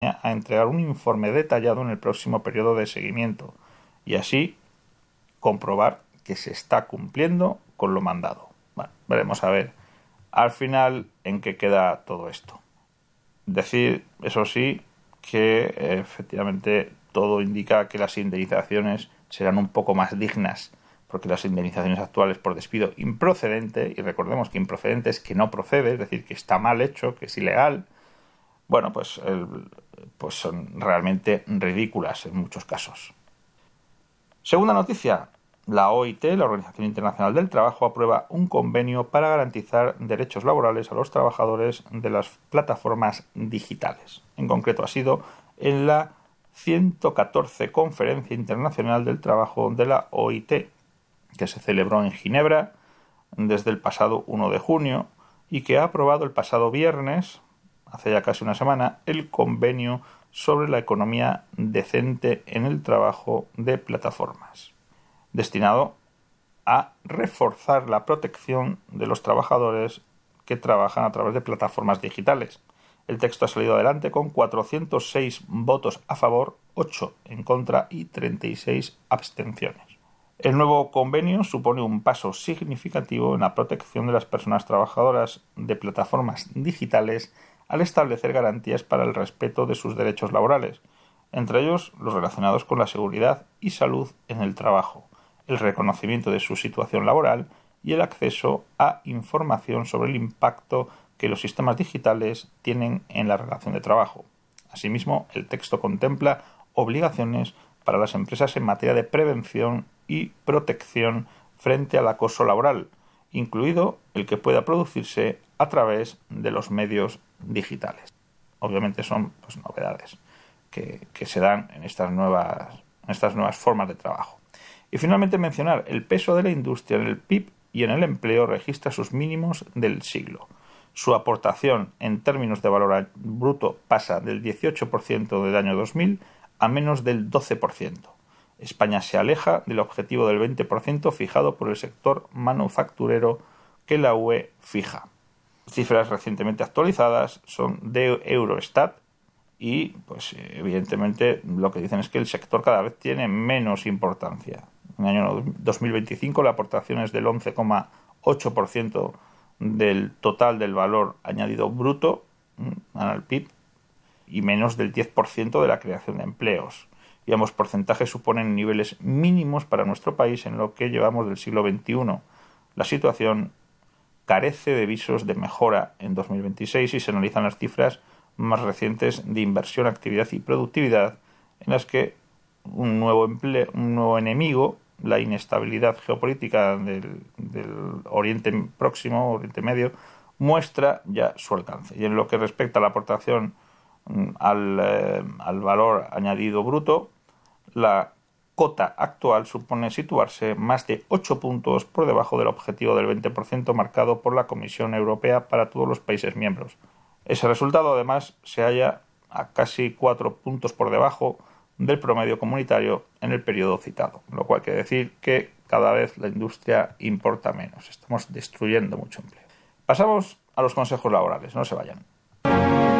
a entregar un informe detallado en el próximo periodo de seguimiento y así comprobar que se está cumpliendo con lo mandado. Bueno, veremos a ver al final en qué queda todo esto. Decir, eso sí, que efectivamente todo indica que las indemnizaciones serán un poco más dignas, porque las indemnizaciones actuales por despido improcedente, y recordemos que improcedente es que no procede, es decir, que está mal hecho, que es ilegal, bueno, pues son realmente ridículas en muchos casos. Segunda noticia, la OIT, la Organización Internacional del Trabajo, aprueba un convenio para garantizar derechos laborales a los trabajadores de las plataformas digitales. En concreto ha sido en la 114 Conferencia Internacional del Trabajo de la OIT, que se celebró en Ginebra desde el pasado 1 de junio y que ha aprobado el pasado viernes, hace ya casi una semana, el convenio sobre la economía decente en el trabajo de plataformas, destinado a reforzar la protección de los trabajadores que trabajan a través de plataformas digitales. El texto ha salido adelante con 406 votos a favor, 8 en contra y 36 abstenciones. El nuevo convenio supone un paso significativo en la protección de las personas trabajadoras de plataformas digitales al establecer garantías para el respeto de sus derechos laborales, entre ellos los relacionados con la seguridad y salud en el trabajo, el reconocimiento de su situación laboral y el acceso a información sobre el impacto que los sistemas digitales tienen en la relación de trabajo. Asimismo, el texto contempla obligaciones para las empresas en materia de prevención y protección frente al acoso laboral, incluido el que pueda producirse a través de los medios digitales. Obviamente son novedades que se dan en estas nuevas formas de trabajo. Y finalmente mencionar el peso de la industria en el PIB y en el empleo registra sus mínimos del siglo. Su aportación en términos de valor bruto pasa del 18% del año 2000 a menos del 12%. España se aleja del objetivo del 20% fijado por el sector manufacturero que la UE fija. Cifras recientemente actualizadas son de Eurostat y, evidentemente, lo que dicen es que el sector cada vez tiene menos importancia. En el año 2025 la aportación es del 11,8% del total del valor añadido bruto al PIB y menos del 10% de la creación de empleos. Y ambos porcentajes suponen niveles mínimos para nuestro país en lo que llevamos del siglo XXI. La situación carece de visos de mejora en 2026 y se analizan las cifras más recientes de inversión, actividad y productividad, en las que un nuevo enemigo, la inestabilidad geopolítica del Oriente Próximo, Oriente Medio, muestra ya su alcance. Y en lo que respecta a la aportación al valor añadido bruto, la cota actual supone situarse más de 8 puntos por debajo del objetivo del 20% marcado por la Comisión Europea para todos los países miembros. Ese resultado, además, se halla a casi 4 puntos por debajo del promedio comunitario en el periodo citado, lo cual quiere decir que cada vez la industria importa menos. Estamos destruyendo mucho empleo. Pasamos a los consejos laborales, no se vayan.